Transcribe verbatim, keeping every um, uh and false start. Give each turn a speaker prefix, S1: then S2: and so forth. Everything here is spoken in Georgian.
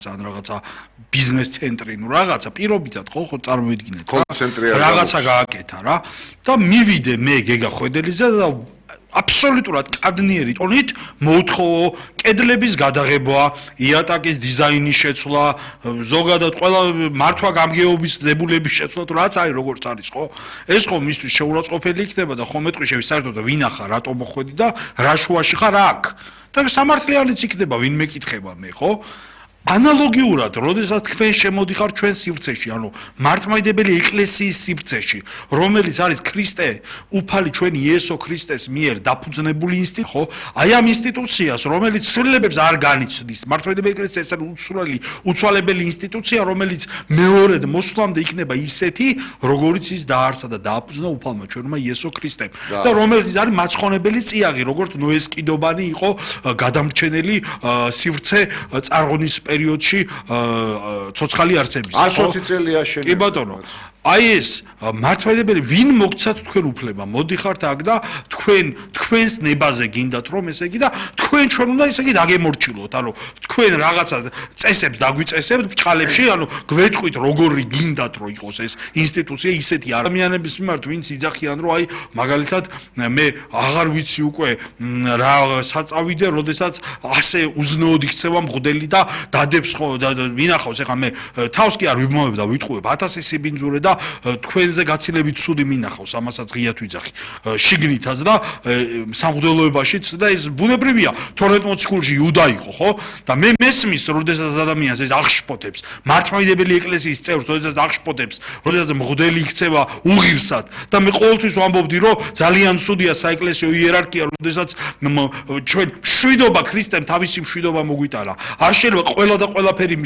S1: ან რაღაცა ბიზნეს ცენტრი, ნუ რაღაცა პირობითად ხო ხო წარმოიდგინეთ.
S2: კონცენტრია
S1: რაღაცა გააკეთა რა და მივიდე მე გეგა ხვედელიძე და აბსოლუტურად კადნიერი ტონით მოუთხოვო კედლების გადაღება, იატაკის დიზაინის შეცვლა, ზოგადად ყველა მართვა გამგეობის დებულების შეცვლა თუ რაც არის როგორც არის ხო? ეს ხო მისთვის შეურაცხყოფელი იქნება და ხომ მეტყვი შევისაერთო და ვინ ახარ, რატომ მოხვედი და რა შუაში ხარ აქ? და სამართლიანიც იქნება ვინ მეკითხება მე ხო? ანალოგიურად, როდესაც თქვენ შემოდიხარ ჩვენ სივრცეში, ანუ მართლმადიდებელი ეკლესიის სივრცეში, რომელიც არის ქრისტე, უფალი ჩვენი იესო ქრისტეს მიერ დაფუძნებული ინსტიტუტი, ხო? აი ამ ინსტიტუციას, რომელიც ცვლილებებს არ განიცდის, მართლმადიდებელი ეკლესია ეს არის უცვლელი, უცვალებელი ინსტიტუცია, რომელიც მეორედ მოსვლამდე იქნება ისეთი, როგორიც ის დაარსა და დააფუძნა უფალმა ჩვენმა იესო ქრისტემ. და რომელიც არის მაცხონებელი წიაღი, როგორც ნოეს კიდობანი იყო გადამრჩენელი სივრცე წარღვნის პერიოდში ცოცხალი არსების.
S2: ათასი წელია შენ.
S1: კი ბატონო. აი ეს მართლმადიდებელი ვინ მოგცათ თქვენ უფლება მოდიხართ აქ და თქვენ თქვენს ნებაზე გინდათ რომ ესე იგი და თქვენ ჩვენ უნდა ესე იგი დაგემორჩილოთ ანუ თქვენ რაღაცა წესებს დაგვიწესებთ ბჭყალებში ანუ გვეტყვით როგორი გინდათ რომ იყოს ეს ინსტიტუცია ისეთი ადამიანების მიმართ ვინც იძახიან რომ აი მაგალითად მე აღარ ვიცი უკვე რა საწავიდე როდესაც ასე უზნეოდ იქცევა მღვდელი და დადებს ხო ვინახავს ეხლა მე თავს კი არ ვიმოვებ და ვიტყუებ ათასი სიბინძურე და თქვენზე გაცილებით ცუდი მინახავს ამასაც ღიათ ვიძახი შიგნითაც და სამღვდელოებაშიც და ეს ბუნებრივია თორმეტ მოციქულში იუდა იყო ხო და მე მესმის როდესაც ადამიანს ეს აღშფოთებს მართლმადიდებელი ეკლესიის წევრს როდესაც აღშფოთებს როდესაც მღვდელი იქცევა უღირსად და მე ყოველთვის ვამბობდი რომ ძალიან ცუდია საეკლესიო იერარქია როდესაც ჩვენ მშვიდობა ქრისტემ თავისი მშვიდობა მოგვიტანა არ შეიძლება ყველა და ყველაფერი